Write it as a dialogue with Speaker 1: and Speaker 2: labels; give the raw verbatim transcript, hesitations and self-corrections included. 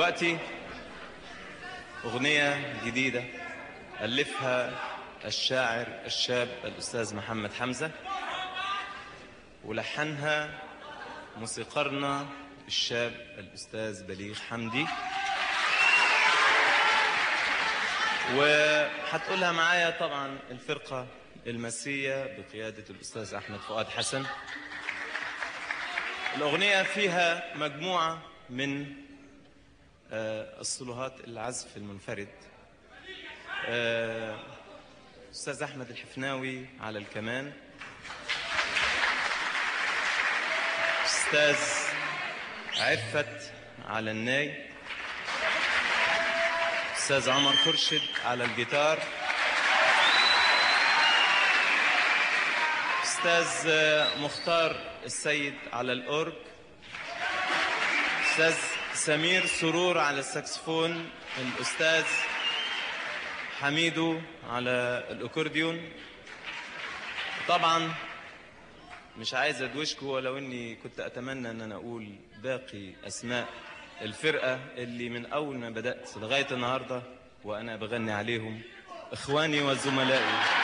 Speaker 1: دلوقتي أغنية جديدة ألفها الشاعر الشاب الأستاذ محمد حمزة، ولحنها موسيقارنا الشاب الأستاذ بليغ حمدي، وهتقولها معايا طبعا الفرقة المسية بقيادة الأستاذ أحمد فؤاد حسن. الأغنية فيها مجموعة من الصلوهات العزف المنفرد. أستاذ أحمد الحفناوي على الكمان، أستاذ عفت على الناي، أستاذ عمر خرشد على الجيتار، أستاذ مختار السيد على الأورج، أستاذ سمير سرور على الساكسفون، الأستاذ حميدو على الأكورديون. طبعا مش عايز أدوشكم، ولو أني كنت أتمنى أن أنا أقول باقي أسماء الفرقة اللي من أول ما بدأت لغاية النهاردة وأنا بغني عليهم، إخواني وزملائي.